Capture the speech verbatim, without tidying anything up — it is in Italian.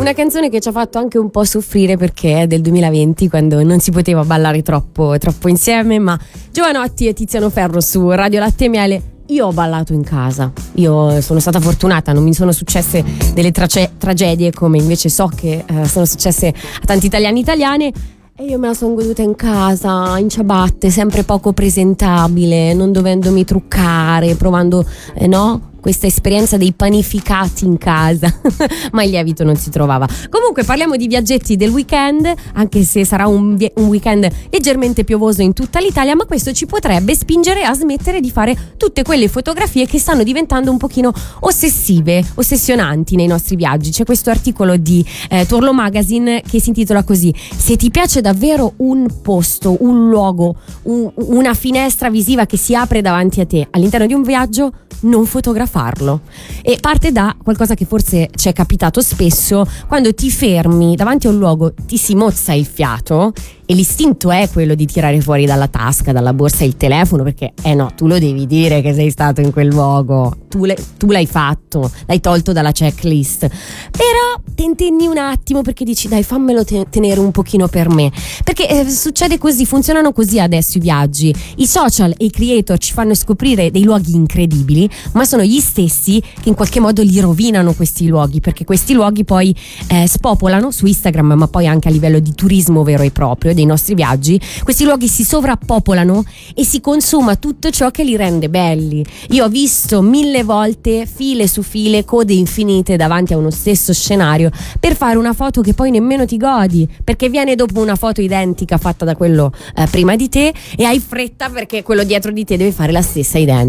Una canzone che ci ha fatto anche un po' soffrire perché è del duemilaventi, quando non si poteva ballare troppo, troppo insieme, ma Giovanotti e Tiziano Ferro su Radio Latte e Miele. Io ho ballato in casa, io sono stata fortunata, non mi sono successe delle trace- tragedie come invece so che eh, sono successe a tanti italiani e italiane. E io me la sono goduta in casa, in ciabatte, sempre poco presentabile, non dovendomi truccare, provando, eh, no? Questa esperienza dei panificati in casa, ma il lievito non si trovava. Comunque parliamo di viaggetti del weekend, anche se sarà un, un weekend leggermente piovoso in tutta l'Italia, ma questo ci potrebbe spingere a smettere di fare tutte quelle fotografie che stanno diventando un pochino ossessive, ossessionanti nei nostri viaggi. C'è questo articolo di eh, Torlo Magazine che si intitola così: se ti piace davvero un posto, un luogo, un, una finestra visiva che si apre davanti a te all'interno di un viaggio, non fotografarlo. E parte da qualcosa che forse ci è capitato spesso: quando ti fermi davanti a un luogo, ti si mozza il fiato e l'istinto è quello di tirare fuori dalla tasca, dalla borsa il telefono, perché eh no, tu lo devi dire che sei stato in quel luogo, tu, le, tu l'hai fatto, l'hai tolto dalla checklist, però tentenni un attimo perché dici dai, fammelo te- tenere un pochino per me, perché eh, succede così, funzionano così adesso i viaggi. I social e i creator ci fanno scoprire dei luoghi incredibili, ma sono gli stessi che in qualche modo li rovinano questi luoghi, perché questi luoghi poi eh, spopolano su Instagram, ma poi anche a livello di turismo vero e proprio dei nostri viaggi. Questi luoghi si sovrappopolano e si consuma tutto ciò che li rende belli. Io ho visto mille volte file su file, code infinite davanti a uno stesso scenario per fare una foto che poi nemmeno ti godi, perché viene dopo una foto identica fatta da quello eh, prima di te e hai fretta perché quello dietro di te deve fare la stessa identica.